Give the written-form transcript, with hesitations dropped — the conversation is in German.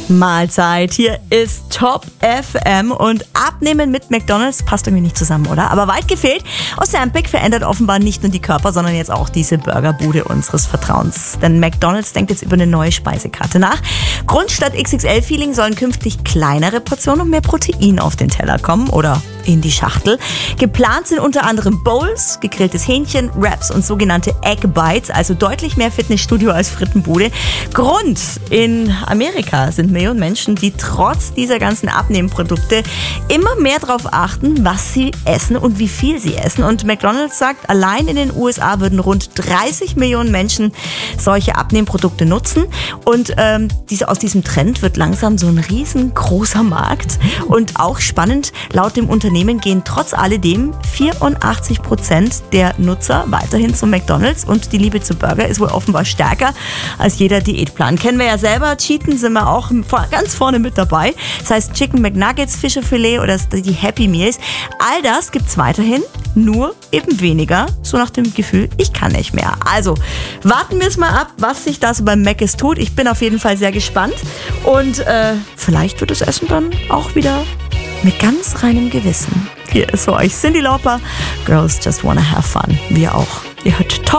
Mahlzeit, hier ist Top FM und Abnehmen mit McDonald's passt irgendwie nicht zusammen, oder? Aber weit gefehlt. Ozempic verändert offenbar nicht nur die Körper, sondern jetzt auch diese Burgerbude unseres Vertrauens. Denn McDonald's denkt jetzt über eine neue Speisekarte nach. Grund statt XXL-Feeling sollen künftig kleinere Portionen und mehr Protein auf den Teller kommen oder in die Schachtel. Geplant sind unter anderem Bowls, gegrilltes Hähnchen, Wraps und sogenannte Egg Bites, also deutlich mehr Fitnessstudio als Frittenbude. Grund: in Amerika sind Millionen Menschen, die trotz dieser ganzen Abnehmprodukte immer mehr darauf achten, was sie essen und wie viel sie essen. Und McDonald's sagt, allein in den USA würden rund 30 Millionen Menschen solche Abnehmprodukte nutzen. Und aus diesem Trend wird langsam so ein riesengroßer Markt. Und auch spannend, laut dem Unternehmen gehen trotz alledem 84% der Nutzer weiterhin zu McDonald's und die Liebe zu Burger ist wohl offenbar stärker als jeder Diätplan. Kennen wir ja selber, Cheaten sind wir auch ganz vorne mit dabei. Das heißt Chicken McNuggets, Fischerfilet oder die Happy Meals. All das gibt's weiterhin, nur eben weniger, so nach dem Gefühl, ich kann nicht mehr. Also warten wir es mal ab, was sich da so beim Mc's tut. Ich bin auf jeden Fall sehr gespannt und vielleicht wird das Essen dann auch wieder mit ganz reinem Gewissen. Hier ist für euch Cyndi Lauper, Girls Just Wanna Have Fun. Wir auch. Ihr hört Top